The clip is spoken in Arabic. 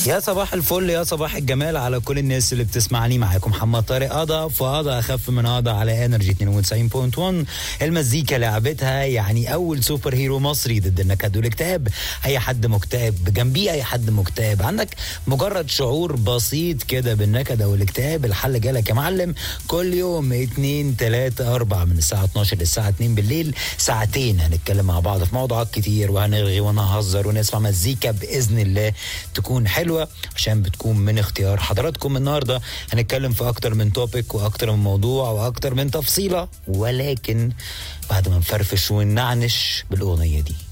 يا صباح الفل، يا صباح الجمال على كل الناس اللي بتسمعني. معاكم محمد طارق قضا في قضا اخف من قضا على انرجي 92.1. المزيكا لعبتها، يعني اول سوبر هيرو مصري ضد النكد والاكتئاب. اي حد مكتئب جنبيه، اي حد مكتئب عندك مجرد شعور بسيط كده بالنكد او الاكتئاب، الحل جالك يا معلم. كل يوم 2 3 4 من الساعه 12 للساعه 2 بالليل، ساعتين هنتكلم مع بعض في موضوعات كتير، وهنرغي ونهزر ونسمع مزيكا باذن الله تكون حلوه عشان بتكون من اختيار حضراتكم. النهارده هنتكلم في اكتر من توبيك واكتر من موضوع واكتر من تفصيله، ولكن بعد ما نفرفش ونعنش بالاغنيه دي.